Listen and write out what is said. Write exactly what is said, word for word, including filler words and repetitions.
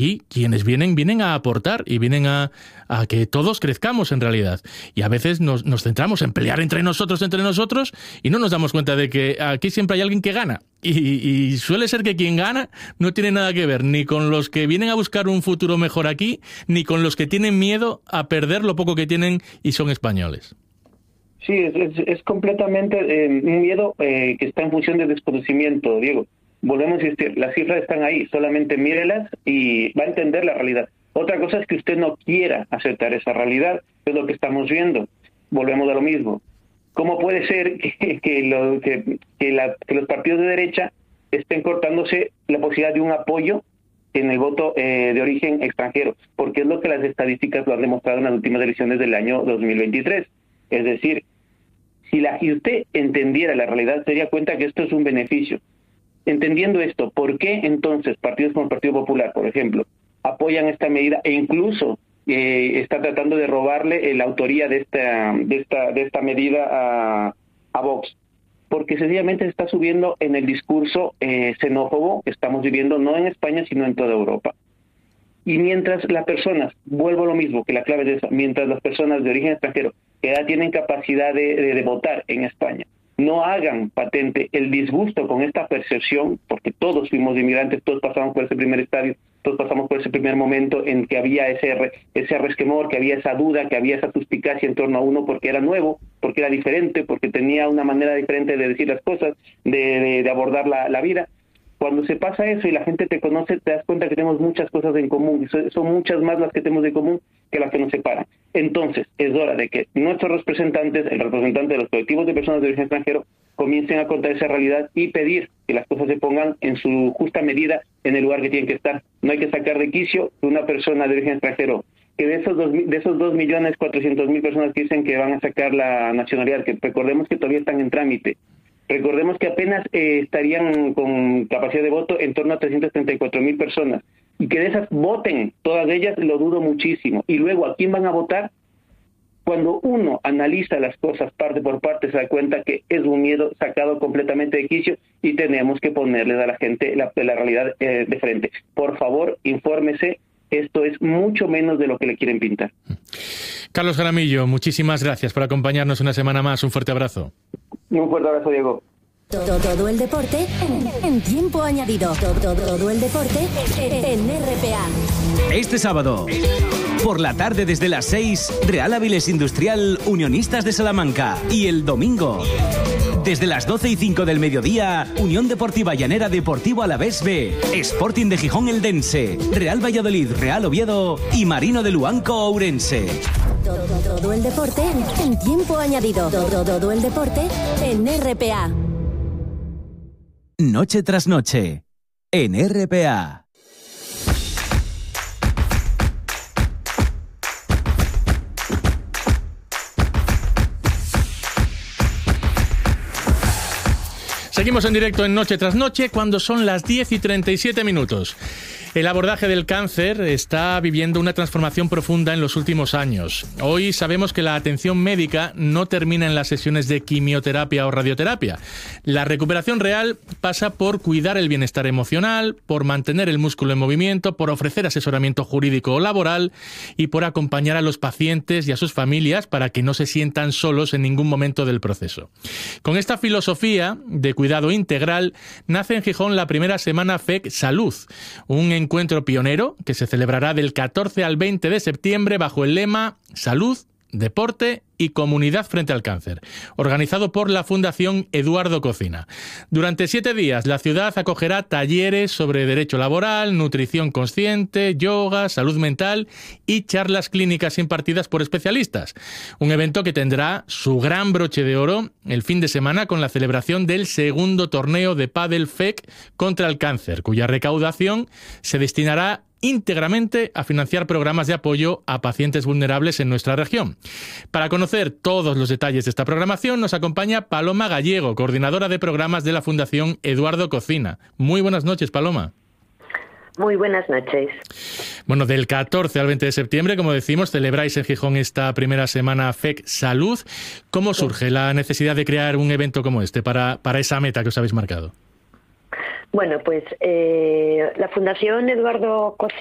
aquí quienes vienen, vienen a aportar y vienen a, a que todos crezcamos en realidad. Y a veces nos, nos centramos en pelear entre nosotros, entre nosotros, y no nos damos cuenta de que aquí siempre hay alguien que gana. Y, y suele ser que quien gana no tiene nada que ver ni con los que vienen a buscar un futuro mejor aquí, ni con los que tienen miedo a perder lo poco que tienen y son españoles. Sí, es, es, es completamente eh, un miedo eh, que está en función del desconocimiento, Diego. Volvemos a insistir, las cifras están ahí, solamente mírelas y va a entender la realidad. Otra cosa es que usted no quiera aceptar esa realidad, es lo que estamos viendo. Volvemos a lo mismo. ¿Cómo puede ser que, que, lo, que, que, la, que los partidos de derecha estén cortándose la posibilidad de un apoyo en el voto eh, de origen extranjero? Porque es lo que las estadísticas lo han demostrado en las últimas elecciones del año dos mil veintitrés. Es decir, si, la, si usted entendiera la realidad, se daría cuenta que esto es un beneficio. Entendiendo esto, ¿por qué entonces partidos como el Partido Popular, por ejemplo, apoyan esta medida e incluso eh, está tratando de robarle eh, la autoría de esta de esta de esta medida a, a Vox? Porque sencillamente se está subiendo en el discurso eh, xenófobo que estamos viviendo no en España sino en toda Europa. Y mientras las personas, vuelvo a lo mismo, que la clave es esa, mientras las personas de origen extranjero que ya tienen capacidad de, de, de votar en España no hagan patente el disgusto con esta percepción, porque todos fuimos inmigrantes, todos pasamos por ese primer estadio, todos pasamos por ese primer momento en que había ese ese resquemor, que había esa duda, que había esa suspicacia en torno a uno porque era nuevo, porque era diferente, porque tenía una manera diferente de decir las cosas, de, de, de abordar la, la vida. Cuando se pasa eso y la gente te conoce, te das cuenta que tenemos muchas cosas en común, y son, son muchas más las que tenemos en común que las que nos separan. Entonces, es hora de que nuestros representantes, el representante de los colectivos de personas de origen extranjero, comiencen a contar esa realidad y pedir que las cosas se pongan en su justa medida en el lugar que tienen que estar. No hay que sacar de quicio que una persona de origen extranjero, que de esos dos, de esos dos millones cuatrocientos mil personas que dicen que van a sacar la nacionalidad, que recordemos que todavía están en trámite, recordemos que apenas eh, estarían con capacidad de voto en torno a trescientas treinta y cuatro mil personas, y que de esas voten todas ellas, lo dudo muchísimo. Y luego, ¿a quién van a votar? Cuando uno analiza las cosas parte por parte, se da cuenta que es un miedo sacado completamente de quicio y tenemos que ponerles a la gente la, la realidad eh, de frente. Por favor, infórmese, esto es mucho menos de lo que le quieren pintar. Carlos Jaramillo, muchísimas gracias por acompañarnos una semana más. Un fuerte abrazo. Un fuerte abrazo, Diego. Todo, todo el deporte en, en tiempo añadido. Todo, todo, todo el deporte en R P A. Este sábado, por la tarde desde las seis, Real Avilés Industrial Unionistas de Salamanca. Y el domingo, desde las doce y cinco del mediodía, Unión Deportiva Llanera Deportivo Alavés B, Sporting de Gijón Eldense, Real Valladolid Real Oviedo y Marino de Luanco Ourense. Todo, todo el deporte en tiempo añadido. Todo, todo el deporte en R P A. Noche tras noche, en R P A. Seguimos en directo en Noche tras Noche cuando son las diez y treinta y siete minutos. El abordaje del cáncer está viviendo una transformación profunda en los últimos años. Hoy sabemos que la atención médica no termina en las sesiones de quimioterapia o radioterapia. La recuperación real pasa por cuidar el bienestar emocional, por mantener el músculo en movimiento, por ofrecer asesoramiento jurídico o laboral y por acompañar a los pacientes y a sus familias para que no se sientan solos en ningún momento del proceso. Con esta filosofía de cuidado integral nace en Gijón la primera semana F E C Salud, un encuentro pionero que se celebrará del catorce al veinte de septiembre bajo el lema Salud, Deporte y Comunidad frente al cáncer, organizado por la Fundación Eduardo Cocina. Durante siete días, la ciudad acogerá talleres sobre derecho laboral, nutrición consciente, yoga, salud mental y charlas clínicas impartidas por especialistas. Un evento que tendrá su gran broche de oro el fin de semana con la celebración del segundo torneo de pádel F E C contra el cáncer, cuya recaudación se destinará íntegramente a financiar programas de apoyo a pacientes vulnerables en nuestra región. Para conocer todos los detalles de esta programación nos acompaña Paloma Gallego, coordinadora de programas de la Fundación Eduardo Cocina. Muy buenas noches, Paloma. Muy buenas noches. Bueno, del catorce al veinte de septiembre, como decimos, celebráis en Gijón esta primera semana F E C Salud. ¿Cómo surge la necesidad de crear un evento como este para, para esa meta que os habéis marcado? Bueno, pues eh, la Fundación Eduardo